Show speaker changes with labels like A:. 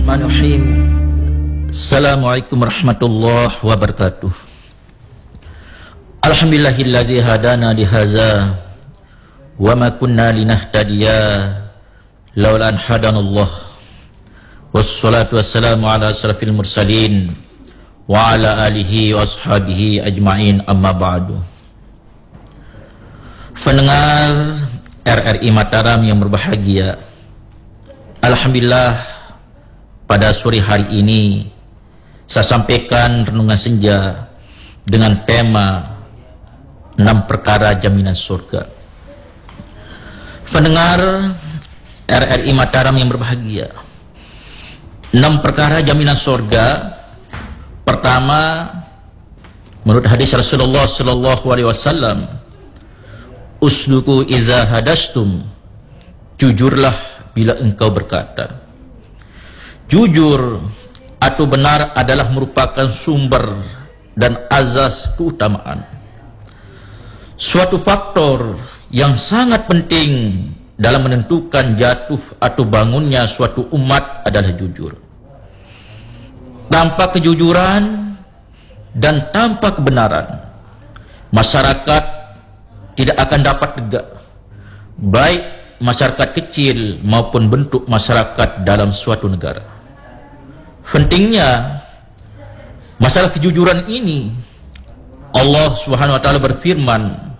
A: Bismillahirrahmanirrahim. Assalamualaikum warahmatullahi wabarakatuh. Alhamdulillahilladzi hadana lihaza wa ma kunna linahtadiya laula an hadanallah. Wassalatu wassalamu ala asrafil mursalin wa ala alihi wa ashabihi ajma'in, amma ba'du. Pendengar RRI Mataram yang berbahagia, alhamdulillah pada sore hari ini saya sampaikan renungan senja dengan tema 6 perkara jaminan surga. Pendengar RRI Mataram yang berbahagia, 6 perkara jaminan surga. Pertama, menurut hadis Rasulullah sallallahu alaihi wasallam, usduku iza hadastum, jujurlah bila engkau berkata. Jujur atau benar adalah merupakan sumber dan azas keutamaan. Suatu faktor yang sangat penting dalam menentukan jatuh atau bangunnya suatu umat adalah jujur. Tanpa kejujuran dan tanpa kebenaran, masyarakat tidak akan dapat tegak, baik masyarakat kecil maupun bentuk masyarakat dalam suatu negara. Pentingnya masalah kejujuran ini, Allah Subhanahu wa taala berfirman